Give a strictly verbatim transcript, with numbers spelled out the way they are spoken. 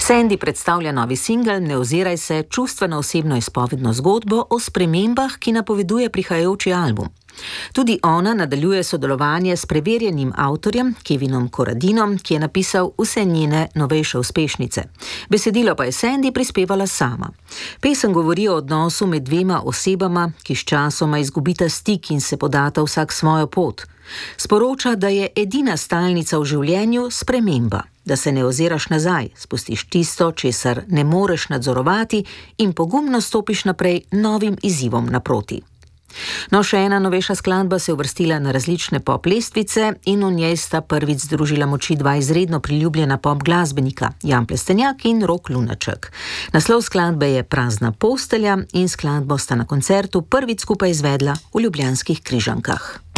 Sandy predstavlja novi singel Ne oziraj se, čustveno osebno izpovedno zgodbo o spremembah, ki napoveduje prihajajoči album. Tudi ona nadaljuje sodelovanje s preverjenim avtorjem Kevinom Koradinom, ki je napisal vse njene novejše uspešnice. Besedilo pa je Sandy prispevala sama. Pesem govori o odnosu med dvema osebama, ki s časoma izgubita stik in se podata vsak svojo pot. Sporoča, da je edina stalnica v življenju sprememba, da se ne oziraš nazaj, spustiš tisto, česar ne moreš nadzorovati in pogumno stopiš naprej novim izzivom naproti. No, še ena novejša skladba se je uvrstila na različne pop lestvice in v njej sta prvič združila moči dva izredno priljubljena pop glasbenika, Jan Plestenjak in Rok Lunaček. Naslov skladbe je Prazna postelja in skladbo sta na koncertu prvič skupaj izvedla v Ljubljanskih Križankah.